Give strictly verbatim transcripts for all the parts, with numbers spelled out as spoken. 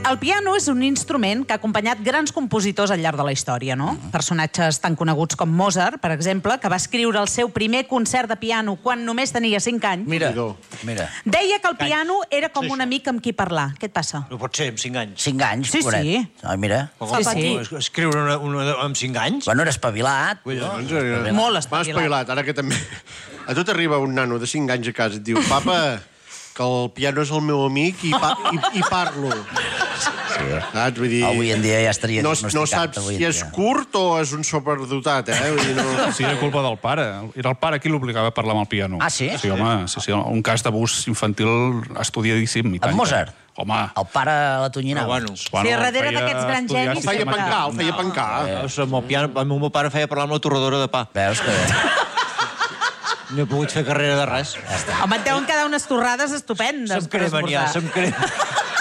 El piano és un instrument que ha acompanyat grans compositors al llarg de la història, no? Personatges tan coneguts com Mozart, per exemple, que va escriure el seu primer concert de piano quan només tenia cinc anys. Mira, mira. Deia que el piano era com un amic amb qui parlar. Què et passa? No pot ser, amb cinc anys. Cinc anys, Sí, pobret. sí. Ai, mira. Sí, sí. Escriure una, una, amb cinc anys? Bueno, era espavilat. Molt M'ha espavilat. espavilat, ara que també... A tu t'arriba un nano de cinc anys a casa i et diu, papa, que el piano és el meu amic i, pa i, i parlo. Sí. Saps? Vull dir... Avui en dia ja estaria no, diagnosticat. no saps si és curt o és un superdotat, eh? Vull dir, no... Sí, era culpa del pare. Era el pare qui l'obligava a parlar amb el piano. Ah, sí? Sí, home, sí, sí, un cas d'abús infantil estudiadíssim. I tant, Amb Mozart? Home. El pare la tonyinava. Bueno, Sí, darrere d'aquests grans genis... Feia pencar, el feia pencar. el meu, piano, el meu pare feia parlar amb la torradora de pa. Veus que... No he pogut fer carrera de res. Home, et deuen quedar unes torrades estupendes. Se'm cremen ja, se'm cremen.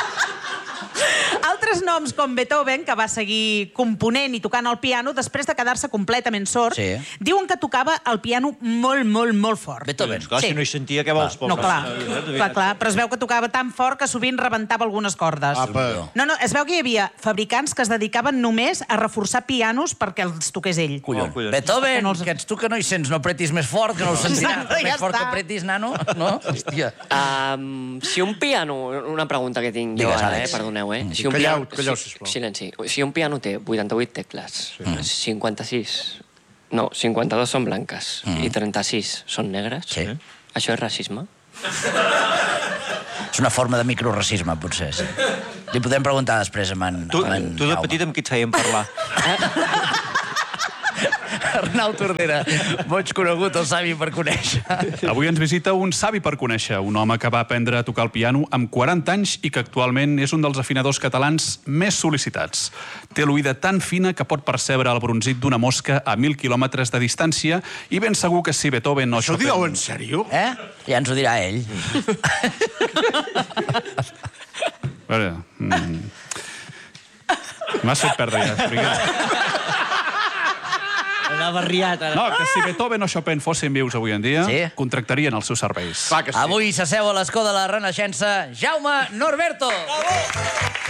Altres noms com Beethoven, que va seguir component i tocant el piano després de quedar-se completament sord, Sí. diuen que tocava el piano molt, molt, molt fort. Beethoven. Clar, si no hi sentia, què vols? No, clar, clar, clar, però es veu que tocava tan fort que sovint rebentava algunes cordes. Apa. No, no, es veu que hi havia fabricants que es dedicaven només a reforçar pianos perquè els toqués ell. Collons. Oh, collons. Beethoven, No els- que ets tu que no hi sents, no apretis més fort, que no el sentiràs. Exacte, ja Més fort està. que apretis, nano, no? Hòstia. Um, si un piano... Una pregunta que tinc Digues, jo ara, eh? Àlex. Perdoneu, eh? Si un Calleu, piano- calleu, si- sisplau. Silenci. Si un piano té vuitanta-vuit tecles, cinquanta-sis... No, cinquanta-dos són blanques i trenta-sis són negres, Sí. això és racisme? És una forma de microracisme, potser. Sí. Li podem preguntar després amb en, Tu, amb en tu de Jaume. petit amb qui et feien parlar? Arnau Tordera, boig conegut, el savi per conèixer. Avui ens visita un savi per conèixer, un home que va aprendre a tocar el piano amb quaranta anys i que actualment és un dels afinadors catalans més sol·licitats. Té l'oïda tan fina que pot percebre el bronzit d'una mosca a mil quilòmetres de distància i ben segur que si Beethoven o Això ho Chopin... dieu en sèrio? Eh? Ja ens ho dirà ell. A veure... Mm... M'has fet perdre ja. Vinga. Anava riat, ara. No, que si Beethoven o Chopin fossin vius avui en dia, Sí. contractarien els seus serveis. Clar que sí. Avui s'asseu a l'escó de la Renaixença Jaume Norberto. Bravo!